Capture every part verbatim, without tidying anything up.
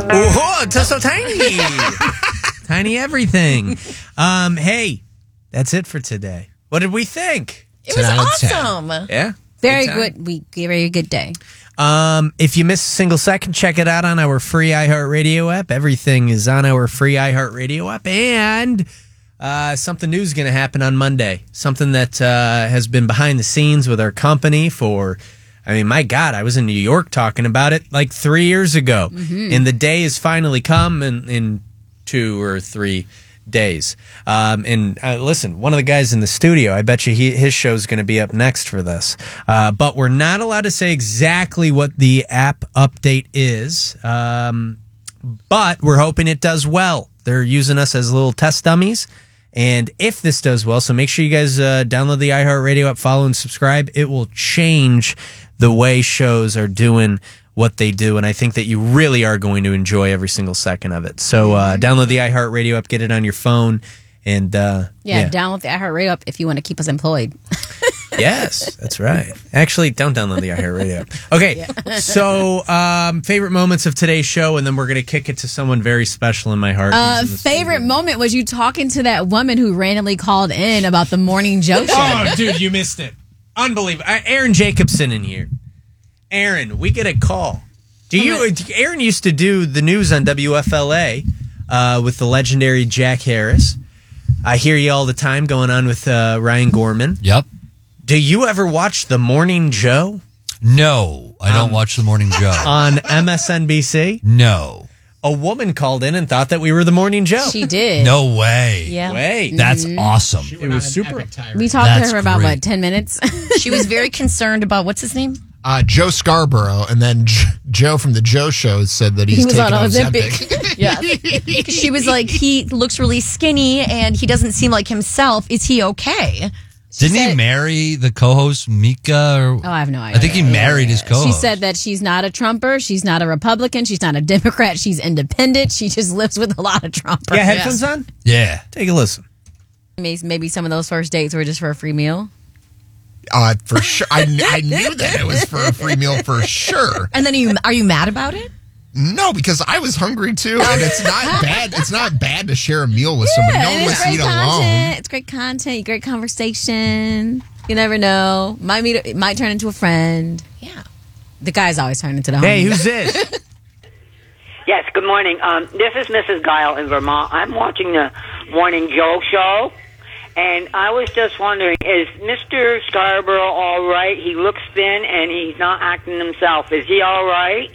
Oh, it's so tiny. Tiny everything. Um, hey, that's it for today. What did we think? It was awesome. Yeah. Very good week. Very good day. Um, if you miss a single second, check it out on our free iHeartRadio app. Everything is on our free iHeartRadio app. And uh, something new is going to happen on Monday. Something that uh, has been behind the scenes with our company for, I mean, my God, I was in New York talking about it like three years ago. Mm-hmm. And the day has finally come in, in two or three days. Um, and uh, listen, one of the guys in the studio, I bet you he, his show is going to be up next for this. Uh, but we're not allowed to say exactly what the app update is. Um, but we're hoping it does well. They're using us as little test dummies. And if this does well, so make sure you guys uh, download the iHeartRadio app, follow and subscribe. It will change the way shows are doing what they do, and I think that you really are going to enjoy every single second of it. So uh, download the iHeartRadio app, get it on your phone, and uh, yeah, yeah, download the iHeartRadio app if you want to keep us employed. Yes, that's right. Actually, don't download the iHeartRadio app. Okay, yeah. so um, favorite moments of today's show, and then we're going to kick it to someone very special in my heart. Uh, favorite studio. moment was you talking to that woman who randomly called in about the morning Joe show. Oh, dude, you missed it. Unbelievable. Uh, Aaron Jacobson in here. Aaron, we get a call. Do you? Aaron used to do the news on W F L A uh, with the legendary Jack Harris. I hear you all the time going on with uh, Ryan Gorman. Yep. Do you ever watch The Morning Joe? No, I don't um, watch The Morning Joe. On M S N B C? No. A woman called in and thought that we were The Morning Joe. She did. No way. Yeah. Wait. That's mm-hmm. awesome. It was super. We talked That's to her about, great. what, ten minutes? She was very concerned about, what's his name? Uh, Joe Scarborough, and then J- Joe from the Joe Show said that he's he was taking on Ozempic. Ozempic. Yeah. She was like, he looks really skinny and he doesn't seem like himself. Is he okay? Didn't said, he marry the co-host Mika? Or, oh, I have no idea. I think he married his co-host. She said that she's not a Trumper. She's not a Republican. She's not a Democrat. She's independent. She just lives with a lot of Trumpers. Yeah, headphones yes. on? Yeah. Take a listen. Maybe some of those first dates were just for a free meal. Uh, for sure. I, I knew that it was for a free meal for sure. And then are you, are you mad about it? No, because I was hungry too, and it's not bad. It's not bad to share a meal with somebody. Yeah, no one wants to eat content. alone. It's great content, great conversation. You never know. Might meet, it might turn into a friend. Yeah, the guys always turn into the. Hey, homie. who's this? Yes, good morning. Um, this is Missus Guile in Vermont. I'm watching the Morning Joe show, and I was just wondering, is Mister Scarborough all right? He looks thin, and he's not acting himself. Is he all right?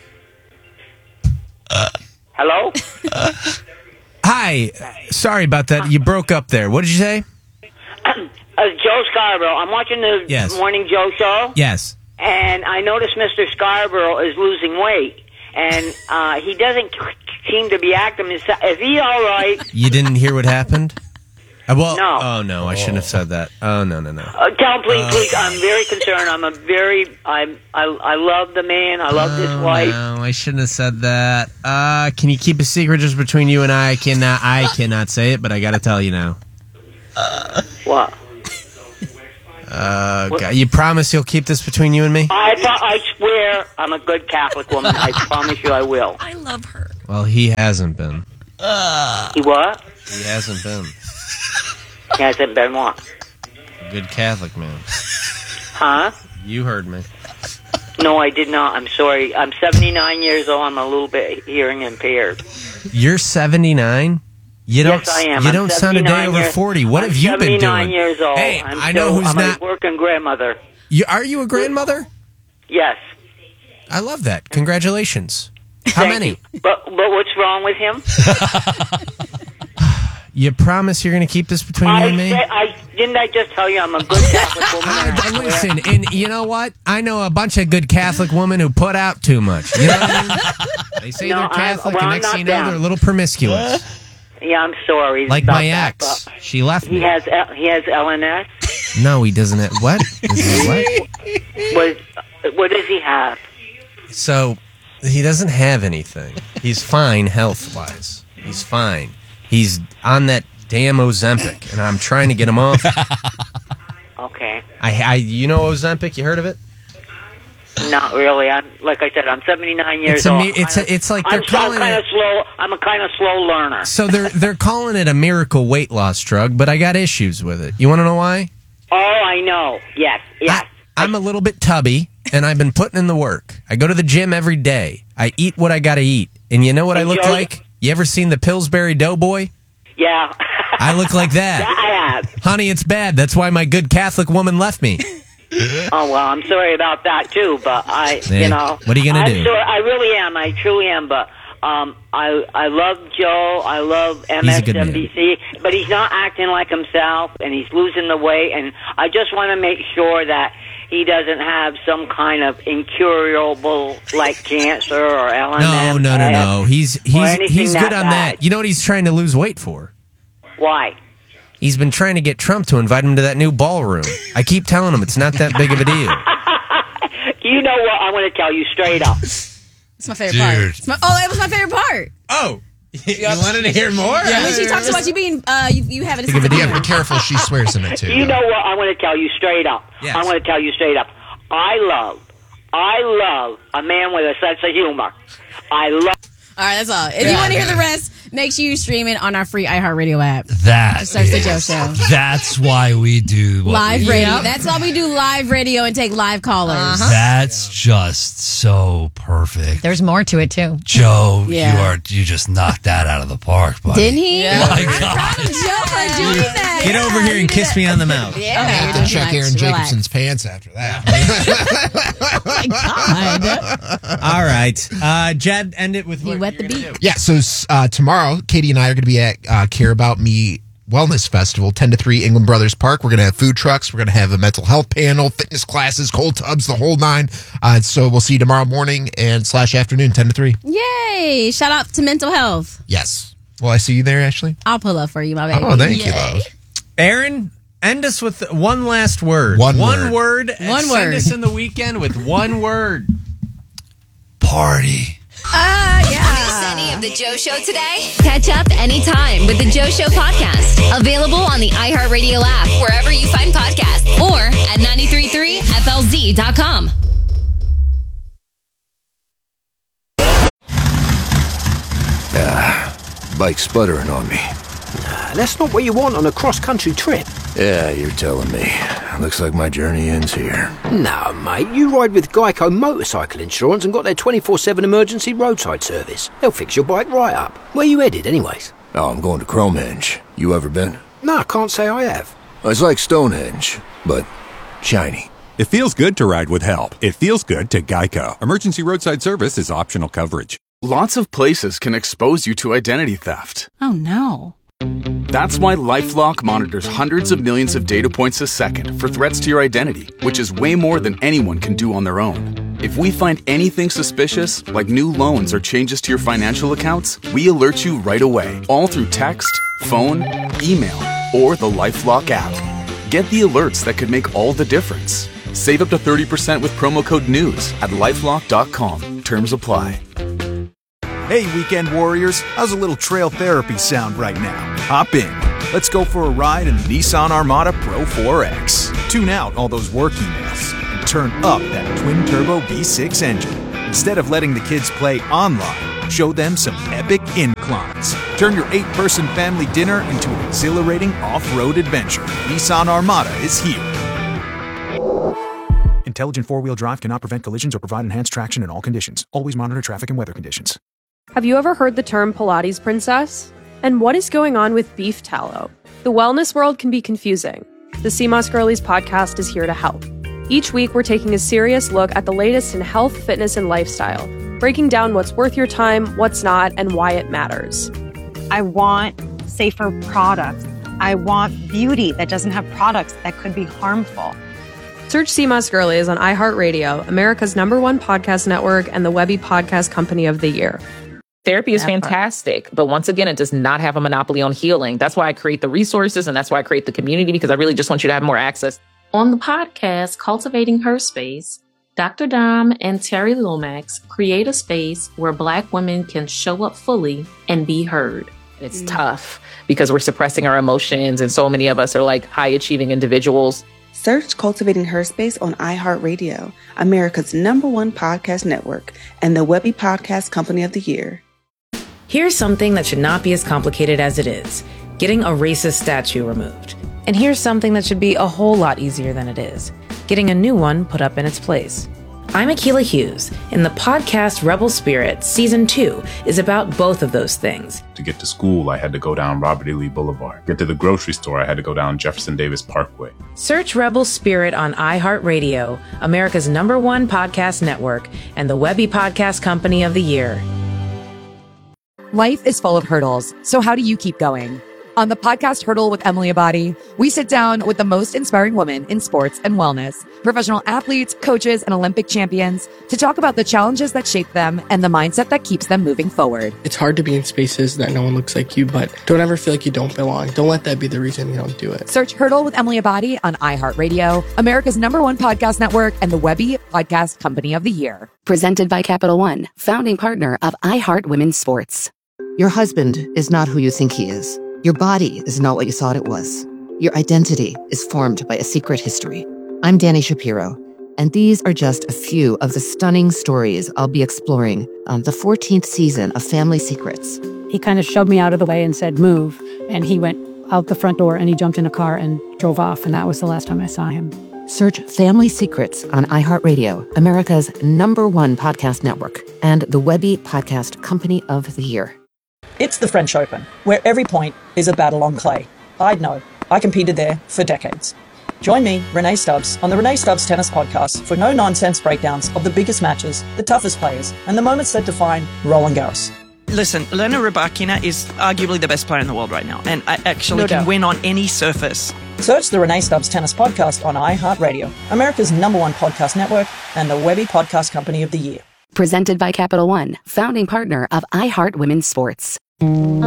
Uh, Hello? Uh, hi. Sorry about that. You broke up there. What did you say? uh, Joe Scarborough. I'm watching the yes. Morning Joe show. Yes. And I noticed Mister Scarborough is losing weight. And uh, he doesn't seem to be acting himself. Is he all right? You didn't hear what happened? Uh, well, no. Oh, no. I shouldn't have said that. Oh, no, no, no. Uh, tell him, please, uh, please. I'm very concerned. I'm a very... I'm, I I love the man. I love oh, his wife. No, I shouldn't have said that. Uh, can you keep a secret just between you and I? I cannot, I cannot say it, but I got to tell you now. Uh, what? Uh, God, you promise you'll keep this between you and me? I I swear I'm a good Catholic woman. I promise you I will. I love her. Well, he hasn't been. Uh, he what? He hasn't been. He hasn't been what? A good Catholic man. Huh? You heard me. No, I did not. I'm sorry. I'm seventy-nine years old. I'm a little bit hearing impaired. You're seventy-nine? You don't, yes, I am. You I'm don't sound a day over years, forty. What I'm have you been doing? seventy-nine years old. Hey, I'm I still, know who's I'm not. a working grandmother. You, are you a grandmother? Yes. I love that. Congratulations. How Thank many? You. But, but what's wrong with him? You promise you're going to keep this between I you and me? Say, I, didn't I just tell you I'm a good Catholic woman? I, listen, and you know what? I know a bunch of good Catholic women who put out too much. You know what I mean? They say no, they're Catholic, well, and next thing you know, them. they're a little promiscuous. Yeah, I'm sorry. Like my ex. That, she left he me. Has, he has L N S? No, he doesn't have... What? Does he what? What, what does he have? So, he doesn't have anything. He's fine health-wise. He's fine. He's on that damn Ozempic, and I'm trying to get him off. Okay. I, I, you know Ozempic? You heard of it? not really. I'm like I said, I'm seventy-nine years It's a, old. me- it's a, it's like they're I'm, calling kind it. of slow. I'm a kind of slow learner. So they're they're calling it a miracle weight loss drug, but I got issues with it. You want to know why? Oh, I know. Yes, yes. I, I'm a little bit tubby, and I've been putting in the work. I go to the gym every day. I eat what I got to eat, and you know what I look Joe- like? You ever seen the Pillsbury Doughboy? Yeah. I look like that. I have. Honey, it's bad. That's why my good Catholic woman left me. Oh well, I'm sorry about that too. But I, Man, you know, what are you gonna I'm do? Sorry, I really am. I truly am. But um, I I love Joe. I love M He's a S good man. N B C. But he's not acting like himself, and he's losing the weight. And I just want to make sure that he doesn't have some kind of incurable like cancer or L M No, S. no, no, no. He's he's anything he's good that on bad. that. You know what he's trying to lose weight for? Why? He's been trying to get Trump to invite him to that new ballroom. I keep telling him it's not that big of a deal. You know what? I want to tell you straight up. It's my favorite Dude. part. It's my, oh, that was my favorite part. Oh, you wanted to hear more? Yeah, when she talks about you being, uh, you, you having a Think of sense it of Yeah, humor. be careful. She swears in it too. You know what? I want to tell you straight up. Yes. I want to tell you straight up. I love, I love a man with a sense of humor. I love. All right, that's all. If you want to hear the rest, make sure you stream it on our free iHeartRadio app. That Just search the is- Joe Show. That's why we do what Live we radio. do. That's why we do live radio and take live callers. Uh-huh. That's just so perfect. There's more to it too. Joe, Yeah. you are you just knocked that out of the park, buddy. Didn't he? My I'm God. proud of Joe for doing that. Get over here and kiss me on the mouth. Yeah. I have you're to check doing Aaron too much. Relax. Jacobson's pants after that. Oh my God. All right. Uh, Jed, end it with You what wet you're the gonna beat. do. Yeah, so uh, tomorrow, Katie and I are going to be at uh, Care About Me Wellness Festival, ten to three, England Brothers Park. We're going to have food trucks. We're going to have a mental health panel, fitness classes, cold tubs, the whole nine. Uh, so we'll see you tomorrow morning and slash afternoon, ten to three. Yay. Shout out to mental health. Yes. Will I see you there, Ashley? I'll pull up for you, my baby. Oh, thank you, Yay. love. Aaron, end us with one last word. One One word. word. and One send word. us in the weekend with one word. Party. Ah, yeah. Any of the Joe Show today? Catch up anytime with the Joe Show podcast. Available on the iHeartRadio app, wherever you find podcasts, or at nine three three F L Z dot com. Bike sputtering on me. That's not what you want on a cross-country trip. Yeah, you're telling me. Looks like my journey ends here. No, mate, you ride with Geico Motorcycle Insurance and got their twenty-four seven emergency roadside service. They'll fix your bike right up. Where you headed, anyways? Oh, I'm going to Cromhenge. You ever been? No, I can't say I have. It's like Stonehenge, but shiny. It feels good to ride with help. It feels good to Geico. Emergency roadside service is optional coverage. Lots of places can expose you to identity theft. Oh, no. That's why LifeLock monitors hundreds of millions of data points a second for threats to your identity, which is way more than anyone can do on their own. If we find anything suspicious, like new loans or changes to your financial accounts, we alert you right away, all through text, phone, email, or the LifeLock app. Get the alerts that could make all the difference. Save up to thirty percent with promo code NEWS at lifelock dot com. Terms apply. Hey, weekend warriors, how's a little trail therapy sound right now? Hop in. Let's go for a ride in the Nissan Armada Pro four X. Tune out all those work emails and turn up that twin-turbo V six engine. Instead of letting the kids play online, show them some epic inclines. Turn your eight-person family dinner into an exhilarating off-road adventure. Nissan Armada is here. Intelligent four-wheel drive cannot prevent collisions or provide enhanced traction in all conditions. Always monitor traffic and weather conditions. Have you ever heard the term Pilates princess? And what is going on with beef tallow? The wellness world can be confusing. The C M O S Girlies podcast is here to help. Each week, we're taking a serious look at the latest in health, fitness, and lifestyle, breaking down what's worth your time, what's not, and why it matters. I want safer products. I want beauty that doesn't have products that could be harmful. Search C M O S Girlies on iHeartRadio, America's number one podcast network and the Webby Podcast Company of the Year. Therapy is fantastic, but once again, it does not have a monopoly on healing. That's why I create the resources and that's why I create the community, because I really just want you to have more access. On the podcast, Cultivating Her Space, Doctor Dom and Terry Lomax create a space where Black women can show up fully and be heard. It's mm. tough because we're suppressing our emotions, and so many of us are like high achieving individuals. Search Cultivating Her Space on iHeartRadio, America's number one podcast network, and the Webby Podcast Company of the Year. Here's something that should not be as complicated as it is: getting a racist statue removed. And here's something that should be a whole lot easier than it is: getting a new one put up in its place. I'm Akilah Hughes, and the podcast Rebel Spirit Season two is about both of those things. To get to school, I had to go down Robert E. Lee Boulevard. Get to the grocery store, I had to go down Jefferson Davis Parkway. Search Rebel Spirit on iHeartRadio, America's number one podcast network, and the Webby Podcast Company of the Year. Life is full of hurdles, so how do you keep going? On the podcast Hurdle with Emily Abadi, we sit down with the most inspiring women in sports and wellness, professional athletes, coaches, and Olympic champions to talk about the challenges that shape them and the mindset that keeps them moving forward. It's hard to be in spaces that no one looks like you, but don't ever feel like you don't belong. Don't let that be the reason you don't do it. Search Hurdle with Emily Abadi on iHeartRadio, America's number one podcast network, and the Webby Podcast Company of the Year. Presented by Capital One, founding partner of iHeart Women's Sports. Your husband is not who you think he is. Your body is not what you thought it was. Your identity is formed by a secret history. I'm Dani Shapiro, and these are just a few of the stunning stories I'll be exploring on the fourteenth season of Family Secrets. He kind of shoved me out of the way and said, move. And he went out the front door and he jumped in a car and drove off. And that was the last time I saw him. Search Family Secrets on iHeartRadio, America's number one podcast network, and the Webby Podcast Company of the Year. It's the French Open, where every point is a battle on clay. I'd know. I competed there for decades. Join me, Renee Stubbs, on the Renee Stubbs Tennis Podcast for no-nonsense breakdowns of the biggest matches, the toughest players, and the moments that define Roland Garros. Listen, Elena Rybakina is arguably the best player in the world right now, and I actually No can doubt. win on any surface. Search the Renee Stubbs Tennis Podcast on iHeartRadio, America's number one podcast network, and the Webby Podcast Company of the Year. Presented by Capital One, founding partner of iHeart Women's Sports.